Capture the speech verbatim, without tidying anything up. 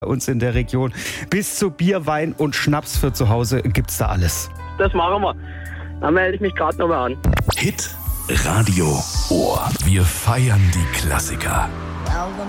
bei uns in der Region. Bis zu Bier, Wein und Schnaps für zu Hause gibt's da alles. Das machen wir. Dann melde ich mich gerade nochmal an. Hit Radio Ohr. Wir feiern die Klassiker.